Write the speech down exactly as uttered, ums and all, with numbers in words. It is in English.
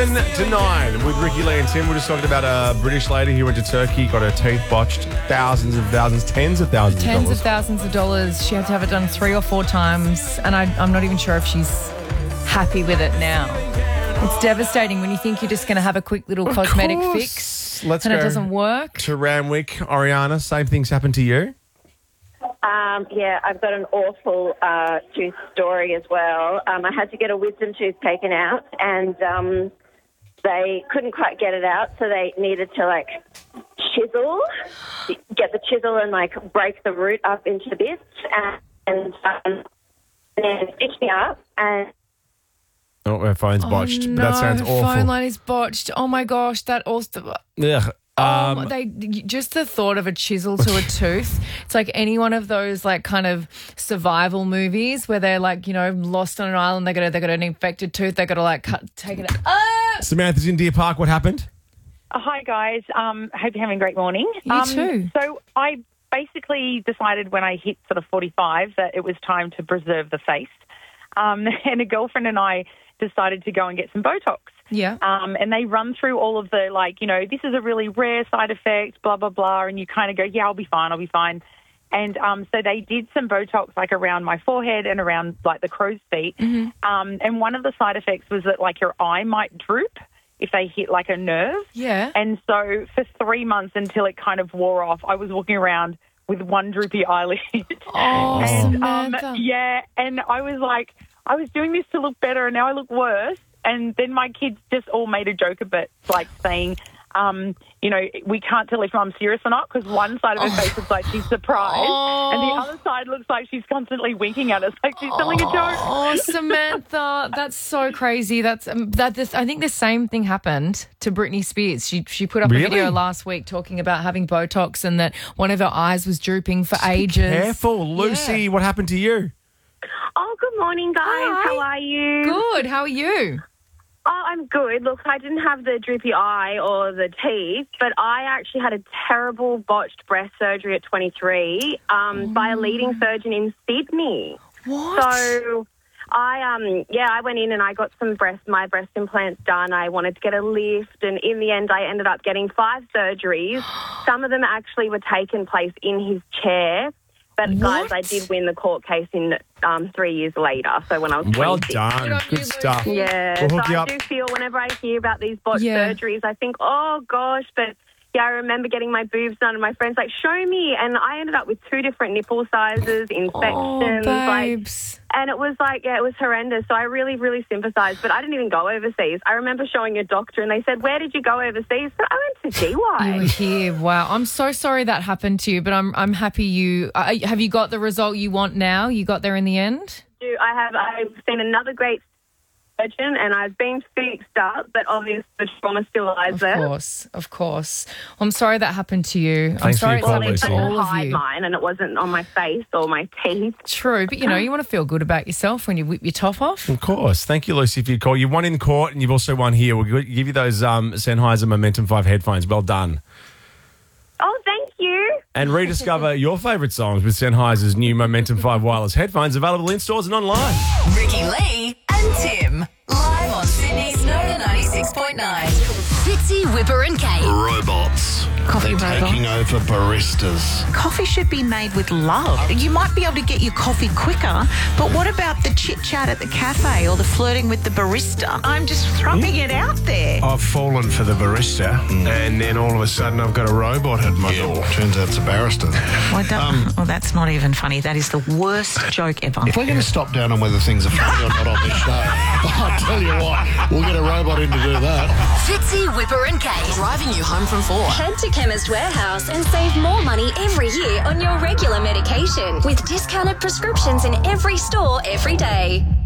To nine with Ricky Lee and Tim. We're just talking about a British lady who went to Turkey, got her teeth botched, thousands of thousands, tens of thousands Tens of dollars. of thousands of dollars. She had to have it done three or four times, and I, I'm not even sure if she's happy with it now. It's devastating when you think you're just going to have a quick little Of cosmetic course. fix Let's and go it doesn't work. to Ramwick. Ariana, same thing's happened to you? Um, yeah, I've got an awful uh, tooth story as well. Um, I had to get a wisdom tooth taken out, and um, they couldn't quite get it out, so they needed to, like, chisel, get the chisel and, like, break the root up into bits, and, and um, then stitch me up, and Oh, her phone's botched. Oh, But no, that sounds her awful. phone line is botched. Oh, my gosh, that also... Ugh. Oh, Um, they just the thought of a chisel to a tooth. It's like any one of those like kind of survival movies where they're like, you know, lost on an island. They got a, they got an infected tooth. They got to like cut, take it out. Ah! Samantha's in Deer Park. What happened? Oh, hi, guys. Um, hope you're having a great morning. You um, too. So I basically decided when I hit sort of forty-five that it was time to preserve the face. Um, and a girlfriend and I decided to go and get some Botox. Yeah. Um, and they run through all of the, like, you know, this is a really rare side effect, blah, blah, blah. And you kind of go, yeah, I'll be fine, I'll be fine. And um, so they did some Botox, like, around my forehead and around, like, the crow's feet. Mm-hmm. Um, and one of the side effects was that, like, your eye might droop if they hit, like, a nerve. Yeah. And so for three months until it kind of wore off, I was walking around with one droopy eyelid. Oh, and, um, Samantha. yeah, and I was like, I was doing this to look better, and now I look worse. And then my kids just all made a joke of it, like saying, um, you know, we can't tell if Mum's serious or not because one side of her face looks like she's surprised Oh. and the other side looks like she's constantly winking at us like she's telling a joke. Oh, Samantha, that's so crazy. That's um, that. This, I think the same thing happened to Britney Spears. She she put up Really? a video last week talking about having Botox and that one of her eyes was drooping for ages. Careful. Lucy, Yeah. what happened to you? oh, good morning, guys. Hi. How are you? Good. How are you? Oh, I'm good. Look, I didn't have the droopy eye or the teeth, but I actually had a terrible botched breast surgery at twenty-three um, by a leading surgeon in Sydney. What? So I, um, yeah, I went in and I got some breast, my breast implants done. I wanted to get a lift, and in the end, I ended up getting five surgeries. Some of them actually were taking place in his chair. But, guys, What? I did win the court case in um, three years later, so when I was Well twenty-six. done. Good on Good you, stuff. Lucy. Yeah, We'll so hook you I up. do feel whenever I hear about these botched Yeah. surgeries, I think, oh, gosh, but, yeah, I remember getting my boobs done and my friends like, show me, and I ended up with two different nipple sizes, infections, Oh, like, babes. and it was like, yeah, it was horrendous, so I really, really sympathise, but I didn't even go overseas. I remember showing a doctor and they said, where did you go overseas? But I went to D You were Y. here. Wow. I'm so sorry that happened to you, but I'm I'm happy you. Uh, have you got the result you want now? You got there in the end? I have, I've seen another great surgeon and I've been fixed up, but obviously the trauma still lies Of there. course, of course. I'm sorry that happened to you. I'm Thanks for sorry your it's call, happened Lucy. to all of hide you. mine, and it wasn't on my face or my teeth. True, but you know, you want to feel good about yourself when you whip your top off. Of course. Thank you, Lucy, for your call. You won in court and you've also won here. We'll give you those um, Sennheiser Momentum five headphones. Well done. Oh, thank you. And rediscover your favourite songs with Sennheiser's new Momentum five wireless headphones, available in stores and online. Ricky Lee and Tim. Live on Sydney's Nova ninety-six point nine. Fitzy, Whipper and Kate. Robots. Coffee They're robot. taking over baristas. Coffee should be made with love. You might be able to get your coffee quicker, but what about the chit-chat at the cafe or the flirting with the barista? I'm just throwing it out there. I've fallen for the barista, and then all of a sudden I've got a robot at my door. Turns out it's a barrister. Well, that, well, that's not even funny. That is the worst joke ever. If we're going to stop down on whether things are funny or not on this show, I'll tell you what, we'll get a robot in to do that. Fitzy, Whipper and Kate. Driving you home from four. Head to Chemist Warehouse and save more money every year on your regular medication with discounted prescriptions in every store every day.